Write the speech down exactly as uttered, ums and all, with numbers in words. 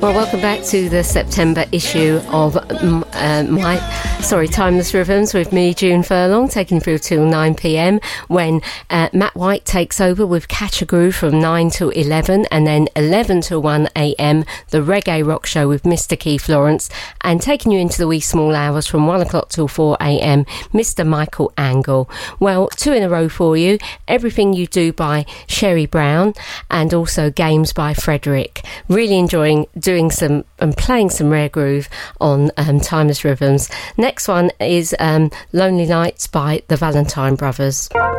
Well, welcome back to the September issue of um, uh, my, sorry, Timeless Rhythms with me, June Furlong, taking you through till nine p.m. when uh, Matt White takes over with Catch a Groove from nine till eleven, and then eleven till one a.m. the Reggae Rock Show with Mister Keith Lawrence, and taking you into the wee small hours from one o'clock till four a.m. Mister Michael Angle. Well, two in a row for you. Everything You Do by Sherry Brown, and also Games by Frederick. Really enjoying doing some and playing some rare groove on um, Timeless Rhythms. Next one is um, Lonely Nights by the Valentine Brothers.